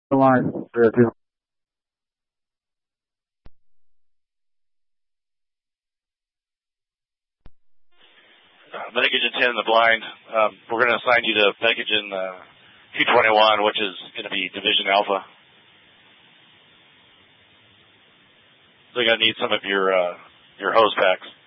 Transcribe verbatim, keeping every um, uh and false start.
the line. There, too. Uh, Medicagen ten in the blind. Um, we're going to assign you to Medicagen uh, two twenty-one, which is going to be Division Alpha. So you're going to need some of your uh, your hose packs.